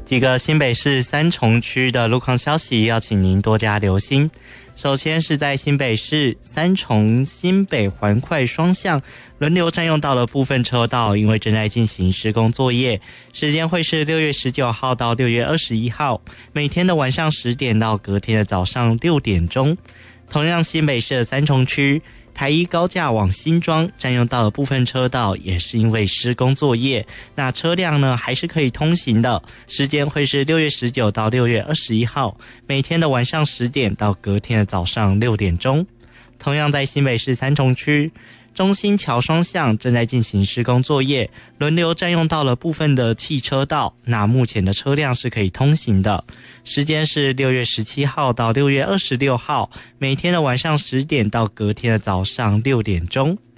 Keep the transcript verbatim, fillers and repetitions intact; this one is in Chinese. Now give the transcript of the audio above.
几个新北市三重区的路况消息，要请您多加留心。首先是在新北市三重新北环快双向轮流占用到了部分车道，因为正在进行施工作业，时间会是六月十九号到六月二十一号，每天的晚上十点到隔天的早上六点钟。同样新北市的三重区台一高架往新庄占用到了部分车道，也是因为施工作业，那车辆呢还是可以通行的，时间会是六月十九到六月二十一号，每天的晚上十点到隔天的早上六点钟。同样在新北市三重区中心桥双向正在进行施工作业，轮流占用到了部分的汽车道，那目前的车辆是可以通行的，时间是六月十七号到六月二十六号，每天的晚上十点到隔天的早上六点钟。